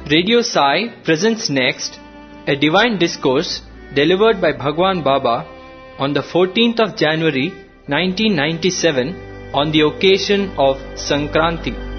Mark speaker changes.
Speaker 1: Radio Sai presents next a divine discourse delivered by Bhagwan Baba on the 14th of January 1997 on the occasion of Sankranti.